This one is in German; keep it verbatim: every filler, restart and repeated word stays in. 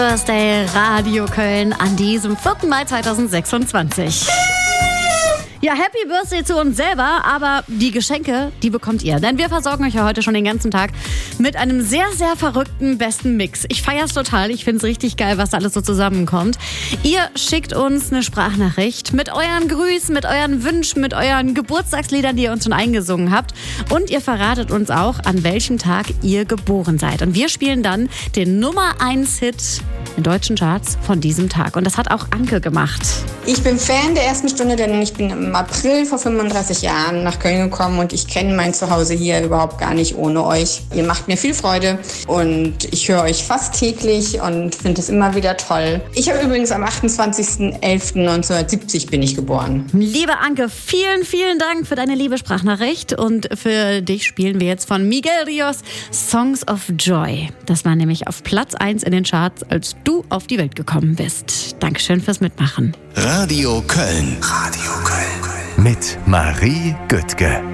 Birthday Radio Köln an diesem vierten Mai zweitausendsechsundzwanzig. Ja, Happy Birthday zu uns selber, aber die Geschenke, die bekommt ihr. Denn wir versorgen euch ja heute schon den ganzen Tag mit einem sehr, sehr verrückten besten Mix. Ich feier's total, ich find's richtig geil, was da alles so zusammenkommt. Ihr schickt uns eine Sprachnachricht mit euren Grüßen, mit euren Wünschen, mit euren Geburtstagsliedern, die ihr uns schon eingesungen habt. Und ihr verratet uns auch, an welchem Tag ihr geboren seid. Und wir spielen dann den Nummer eins Hit in deutschen Charts von diesem Tag. Und das hat auch Anke gemacht. Ich bin Fan der ersten Stunde, denn ich bin im April vor fünfunddreißig Jahren nach Köln gekommen und ich kenne mein Zuhause hier überhaupt gar nicht ohne euch. Ihr macht mir viel Freude und ich höre euch fast täglich und finde es immer wieder toll. Ich habe übrigens am achtundzwanzigsten elften neunzehnhundertsiebzig bin ich geboren. Liebe Anke, vielen, vielen Dank für deine liebe Sprachnachricht und für dich spielen wir jetzt von Miguel Rios Songs of Joy. Das war nämlich auf Platz eins in den Charts, als du auf die Welt gekommen bist. Dankeschön fürs Mitmachen. Radio Köln. Radio Köln. Mit Marie Göttge.